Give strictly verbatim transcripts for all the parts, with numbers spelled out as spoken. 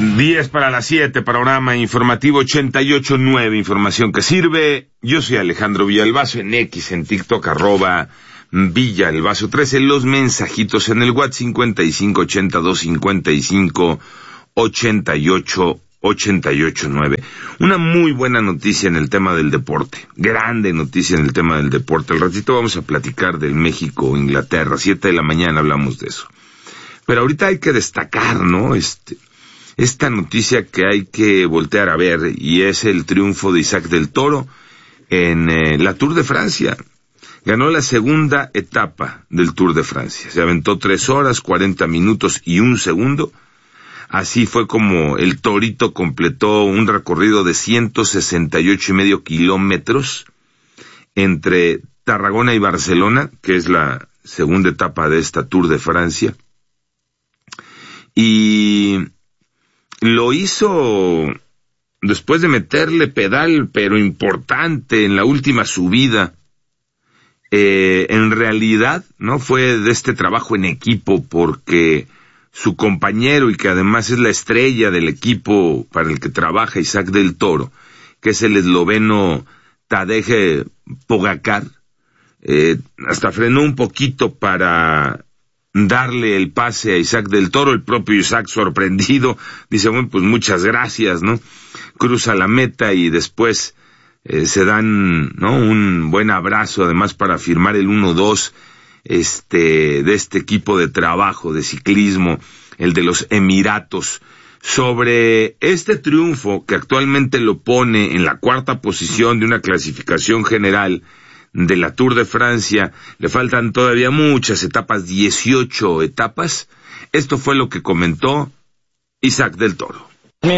diez para las siete, panorama informativo ochenta y ocho punto nueve, información que sirve. Yo soy Alejandro Villalbazo, en X, en TikTok, arroba Villalbazo trece, los mensajitos en el WhatsApp cincuenta y cinco ochenta y dos cincuenta y cinco ochenta y ocho ochenta y ocho nueve. Una muy buena noticia en el tema del deporte, grande noticia en el tema del deporte. Al ratito vamos a platicar del México-Inglaterra, siete de la mañana hablamos de eso. Pero ahorita hay que destacar, ¿no? Este, esta noticia que hay que voltear a ver, y es el triunfo de Isaac del Toro en eh, la Tour de Francia. Ganó la segunda etapa del Tour de Francia. Se aventó tres horas, cuarenta minutos y un segundo. Así fue como el Torito completó un recorrido de ciento sesenta y ocho y medio kilómetros entre Tarragona y Barcelona, que es la segunda etapa de esta Tour de Francia. Y lo hizo después de meterle pedal, pero importante, en la última subida. Eh, en realidad, ¿no? Fue de este trabajo en equipo, porque su compañero, y que además es la estrella del equipo para el que trabaja Isaac del Toro, que es el esloveno Tadej Pogačar, eh, hasta frenó un poquito para darle el pase a Isaac del Toro. El propio Isaac, sorprendido, dice, bueno, pues muchas gracias, ¿no? Cruza la meta y después eh, se dan, ¿no? Un buen abrazo, además, para firmar el uno dos este de este equipo de trabajo de ciclismo, el de los Emiratos. Sobre este triunfo, que actualmente lo pone en la cuarta posición de una clasificación general de la Tour de Francia, le faltan todavía muchas etapas, dieciocho etapas. Esto fue lo que comentó Isaac del Toro.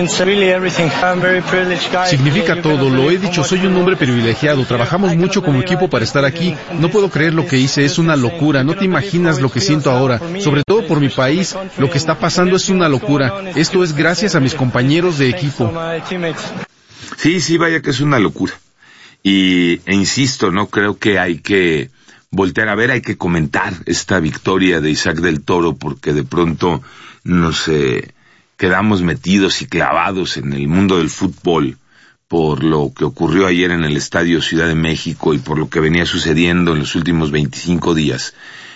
Significa todo, lo he dicho, soy un hombre privilegiado, trabajamos mucho como equipo para estar aquí, no puedo creer lo que hice, es una locura, no te imaginas lo que siento ahora, sobre todo por mi país, lo que está pasando es una locura, esto es gracias a mis compañeros de equipo. Sí, sí, vaya que es una locura, y, e insisto, no creo que hay que voltear a ver, hay que comentar esta victoria de Isaac del Toro, porque de pronto nos eh, quedamos metidos y clavados en el mundo del fútbol por lo que ocurrió ayer en el Estadio Ciudad de México y por lo que venía sucediendo en los últimos veinticinco días.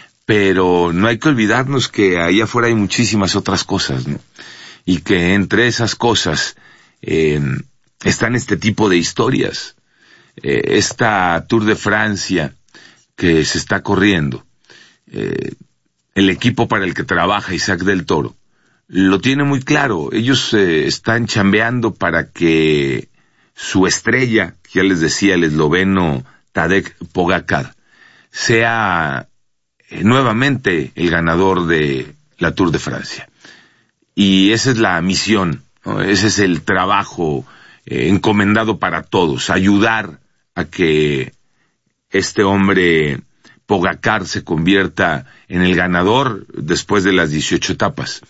Pero no hay que olvidarnos que allá afuera hay muchísimas otras cosas, ¿no? Y que entre esas cosas eh, están este tipo de historias. Eh, esta Tour de Francia que se está corriendo, eh, el equipo para el que trabaja Isaac del Toro lo tiene muy claro. Ellos eh, están chambeando para que su estrella, que ya les decía, el esloveno Tadej Pogačar, sea eh, nuevamente el ganador de la Tour de Francia. Y esa es la misión, ¿no? Ese es el trabajo eh, encomendado para todos, ayudar a que este hombre Pogačar se convierta en el ganador después de las dieciocho etapas.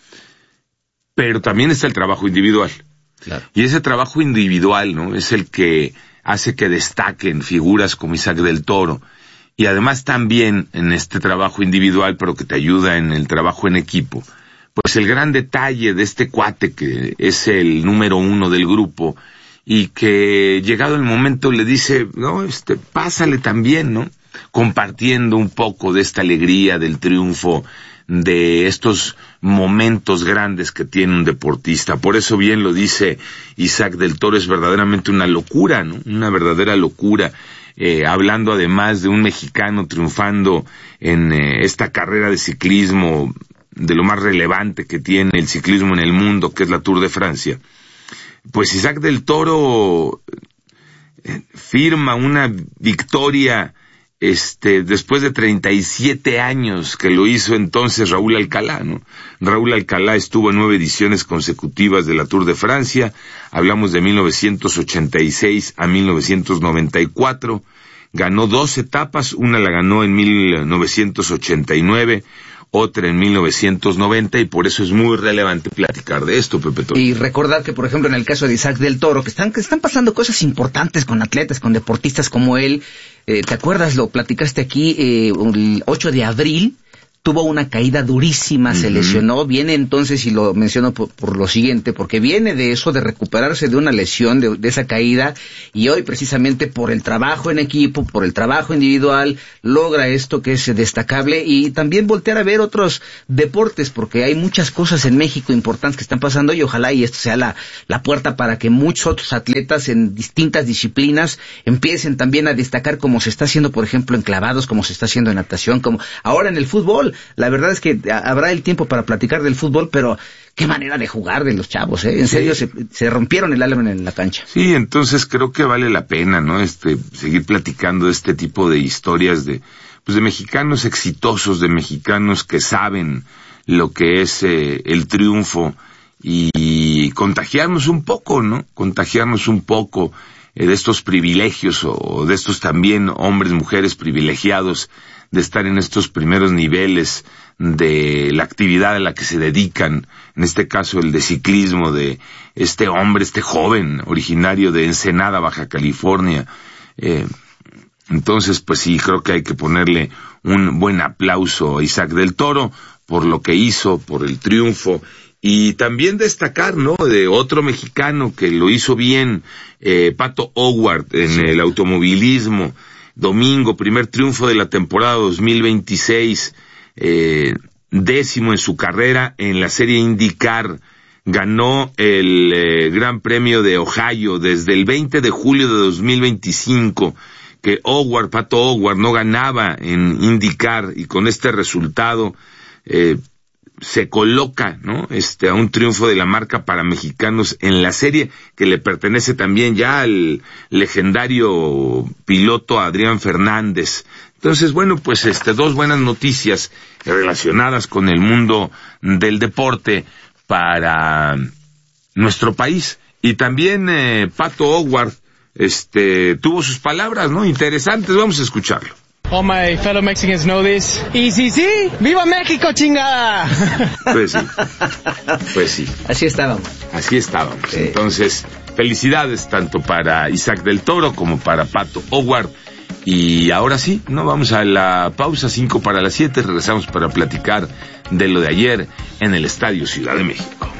Pero también está el trabajo individual. Claro. Y ese trabajo individual, ¿no? Es el que hace que destaquen figuras como Isaac del Toro. Y además también en este trabajo individual, pero que te ayuda en el trabajo en equipo, pues el gran detalle de este cuate que es el número uno del grupo y que llegado el momento le dice, no, este, pásale también, ¿no? Compartiendo un poco de esta alegría del triunfo, de estos momentos grandes que tiene un deportista. Por eso bien lo dice Isaac del Toro, es verdaderamente una locura, ¿no? Una verdadera locura, eh, hablando además de un mexicano triunfando en eh, esta carrera de ciclismo, de lo más relevante que tiene el ciclismo en el mundo, que es la Tour de Francia. Pues Isaac del Toro eh, firma una victoria Este, después de treinta y siete años que lo hizo entonces Raúl Alcalá, ¿no? Raúl Alcalá estuvo en nueve ediciones consecutivas de la Tour de Francia, hablamos de mil novecientos ochenta y seis a mil novecientos noventa y cuatro, ganó dos etapas, una la ganó en mil novecientos ochenta y nueve, otra en mil novecientos noventa, y por eso es muy relevante platicar de esto, Pepe Toño. Y recordar que, por ejemplo, en el caso de Isaac del Toro, que están, que están pasando cosas importantes con atletas, con deportistas como él. Eh, ¿te acuerdas? Lo platicaste aquí, eh, el ocho de abril, tuvo una caída durísima, uh-huh. se lesionó, viene entonces, y lo menciono por, por lo siguiente, porque viene de eso, de recuperarse de una lesión, de, de esa caída, y hoy precisamente por el trabajo en equipo, por el trabajo individual, logra esto que es destacable, y también voltear a ver otros deportes, porque hay muchas cosas en México importantes que están pasando, y ojalá y esto sea la, la puerta para que muchos otros atletas en distintas disciplinas empiecen también a destacar, como se está haciendo, por ejemplo, en clavados, como se está haciendo en natación, como ahora en el fútbol. La verdad es que habrá el tiempo para platicar del fútbol, pero qué manera de jugar de los chavos, ¿eh? En sí. serio, se, se rompieron el alma en la cancha. Sí, entonces creo que vale la pena, ¿no? Este, seguir platicando de este tipo de historias de, pues de mexicanos exitosos, de mexicanos que saben lo que es eh, el triunfo, y, y contagiarnos un poco, ¿no? Contagiarnos un poco eh, de estos privilegios, o de estos también hombres, mujeres privilegiados, de estar en estos primeros niveles de la actividad a la que se dedican, en este caso el de ciclismo, de este hombre, este joven originario de Ensenada, Baja California. Eh, entonces, pues sí, creo que hay que ponerle un buen aplauso a Isaac del Toro por lo que hizo, por el triunfo, y también destacar, ¿no?, de otro mexicano que lo hizo bien, eh, Pato O'Ward, en sí. el automovilismo. Domingo, primer triunfo de la temporada dos mil veintiséis, eh, décimo en su carrera en la serie IndyCar, ganó el eh, Gran Premio de Ohio desde el veinte de julio de dos mil veinticinco, que Howard, Pato Howard, no ganaba en IndyCar, y con este resultado eh, se coloca, ¿no?, este, a un triunfo de la marca para mexicanos en la serie, que le pertenece también ya al legendario piloto Adrián Fernández. Entonces, bueno, pues este, dos buenas noticias relacionadas con el mundo del deporte para nuestro país. Y también eh, Pato Howard, este, tuvo sus palabras, ¿no?, interesantes. Vamos a escucharlo. All my fellow Mexicans know this. Y sí, sí, ¡viva México, chingada! Pues sí, pues sí. Así estábamos. Así estábamos. Sí. Entonces, felicidades tanto para Isaac del Toro como para Pato Howard. Y ahora sí, no, vamos a la pausa, cinco para las siete, regresamos para platicar de lo de ayer en el Estadio Ciudad de México.